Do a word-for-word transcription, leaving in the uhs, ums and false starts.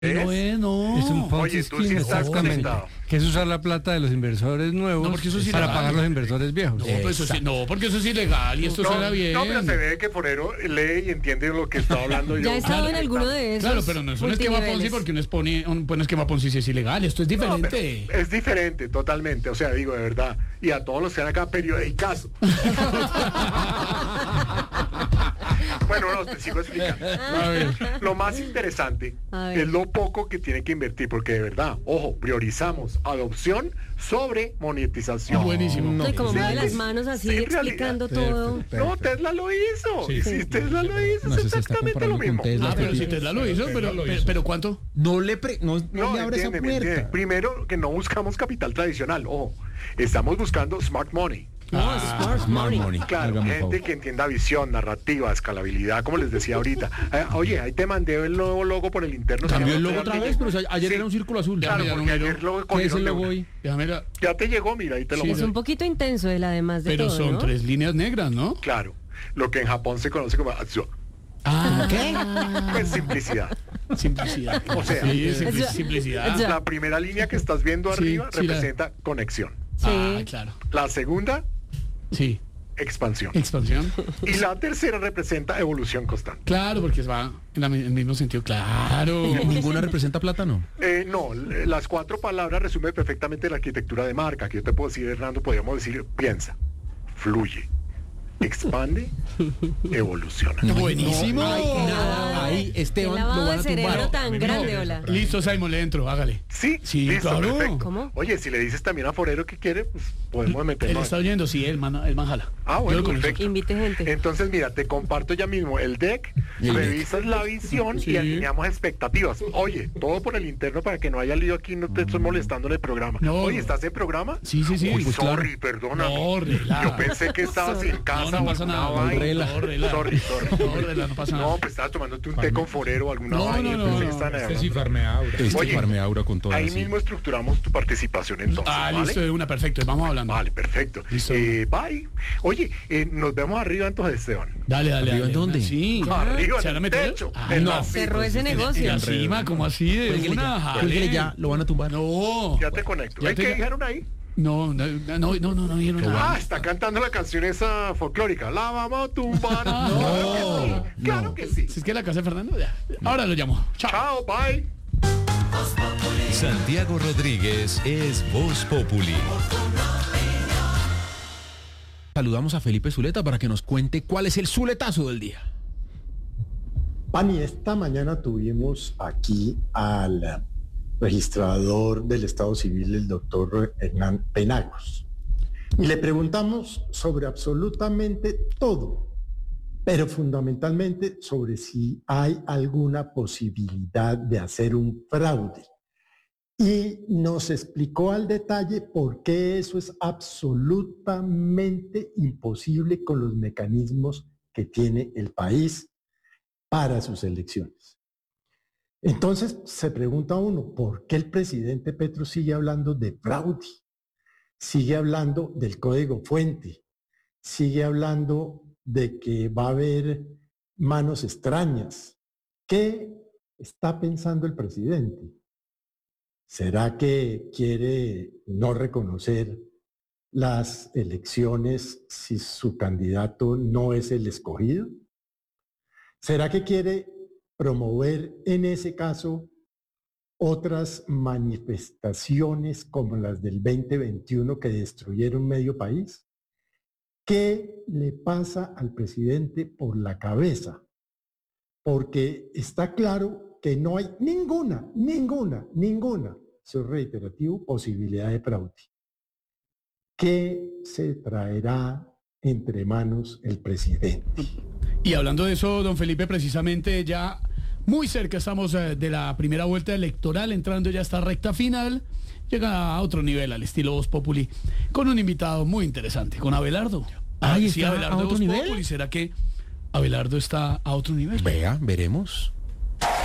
No es, no. Es un Ponzi Oye, tú sí scheme, estás exactamente. conectado. Que es usar la plata de los inversores nuevos No, porque eso sí para legal. pagar los inversores viejos. No, pues eso sí, no, porque eso es ilegal y esto No, suena bien. no, pero se ve que Forero lee y entiende lo que está hablando. Ya he estado Claro, en alguno de esos. Claro, pero no es un esquema Ponzi multiniveles. porque uno expone un, un esquema Ponzi si es ilegal, esto es No, pero diferente. es diferente, totalmente. O sea, digo, de verdad. Y a todos los que están acá, periodicazo. Bueno, no, te sigo explicando. A ver. Lo más interesante A ver. es lo poco que tiene que invertir, porque de verdad, ojo, priorizamos adopción sobre monetización. Buenísimo. No, y como Sí, mueve las sí, manos así sí, en explicando realidad. todo. Perfecto. No, Tesla lo hizo. Sí. Y si Tesla lo hizo, No, es se está exactamente lo comparando con mismo. Tesla. Ah, pero si Tesla Tesla lo hizo, pero, lo pero, hizo. pero ¿cuánto? No le, pre, no, no No, le abre esa entiende, me entiende. puerta. Primero, que no buscamos capital tradicional. Ojo, estamos buscando smart money. No, smart Smart money. money. Claro, Hágame un gente favor. que entienda visión, narrativa, escalabilidad, como les decía ahorita. Eh, oye, ahí te mandé el nuevo logo por el interno. Cambió Se el llama logo otra Tesla vez, pero Niño. o sea, ayer Sí. era un círculo azul. Claro, Ya, porque ya, ayer lo ¿Qué es cogieron el de logo una. hoy? Déjame la- Ya te llegó, mira, ahí te lo Sí, Es muestro. un poquito intenso él además de Pero todo, son ¿no? tres líneas negras, ¿no? Claro, lo que en Japón se conoce como Atsuo. Ah, ¿Qué? Pues simplicidad. simplicidad. O sea, sí, simpli- Eso- simplicidad. Ya. La primera línea que estás viendo Sí, arriba sí, la- representa conexión. Sí. Ah, claro. La segunda, Sí. expansión. Expansión. Y la tercera representa evolución constante. Claro, porque va en la mi- en el mismo sentido. Claro. ¿Ninguna representa plátano? Eh, no, l- las cuatro palabras resumen perfectamente la arquitectura de marca. Que yo te puedo decir, Hernando, podríamos decir, piensa, fluye, expande, evoluciona. Buenísimo. Ahí, nada, ahí Qué Esteban lo lavado van de a tumbar. cerebro tan No, grande, no, hola. Listo, Simon, le entro, hágale. Sí, Sí, listo, claro. perfecto. ¿Cómo? Oye, si le dices también a Forero que quiere, pues podemos Él meternos. está oyendo, sí, el man, el man jala. Ah, Yo bueno, lo conozco. perfecto. Invite gente. Entonces, mira, te comparto ya mismo el deck, El deck. revisas la visión Sí. y alineamos expectativas. Oye, todo por el interno para que no haya lío aquí, no te estoy molestando en el programa. No. Oye, ¿estás en programa? Sí, sí, sí, Uy, pues sorry, perdona. No, relaja. Yo pensé que estabas en casa No, no o pasa alguna nada. vaina. Relaja. No, relaja. Sorry, sorry. No, relaja, no pasa nada. No, pues estabas tomándote un té con Forero o alguna No, vaina. no, no, pensé que no. estaban Este hablando. sí farmea aura. Este Oye, farme aura con todo Ahí así. mismo estructuramos tu participación entonces, Ah, ¿vale? listo, de una, perfecto, vamos hablando. Vale, perfecto. Listo. Eh, bye. Oye, eh, nos vemos arriba entonces, Esteban. Dale, dale, ¿Arriba dale. en dónde? Sí. Arriba ¿Se en van a el meter? techo. Ah, en no. la Cerró cima. ese En negocio. encima, como así, de Cuélguele una, ya, jale. cuélguele ya, lo van a tumbar. No. Ya te conecto. Ya ¿Ay, te- ¿Qué dijeron ahí? No, no, no, no, no, no dijeron Ah, nada. está cantando la canción esa folclórica. La vamos a tumbar. No, claro que sí. Claro no. que sí. Si es que la casa de Fernando, ya. Ahora lo llamo. Chao. Chao, bye. Santiago Rodríguez es Voz Populi. Saludamos a Felipe Zuleta para que nos cuente cuál es el zuletazo del día. Pani, esta mañana tuvimos aquí al registrador del Estado Civil, el doctor Hernán Penagos, y le preguntamos sobre absolutamente todo, pero fundamentalmente sobre si hay alguna posibilidad de hacer un fraude. Y nos explicó al detalle por qué eso es absolutamente imposible con los mecanismos que tiene el país para sus elecciones. Entonces se pregunta uno, ¿por qué el presidente Petro sigue hablando de fraude? Sigue hablando del código fuente, sigue hablando de que va a haber manos extrañas. ¿Qué está pensando el presidente? ¿Será que quiere no reconocer las elecciones si su candidato no es el escogido? ¿Será que quiere promover en ese caso otras manifestaciones como las del veinte veintiuno que destruyeron medio país? ¿Qué le pasa al presidente por la cabeza? Porque está claro que no hay ninguna, ninguna, ninguna, soy reiterativo, posibilidad de fraude. ¿Qué se traerá entre manos el presidente? Y hablando de eso, don Felipe, precisamente ya muy cerca estamos eh, de la primera vuelta electoral, entrando ya a esta recta final, llega a otro nivel, al estilo Voz Populi, con un invitado muy interesante, con Abelardo. Ahí sí, está, Abelardo ¿a otro Voz nivel? Populi, ¿será que Abelardo está a otro nivel? Vea, veremos.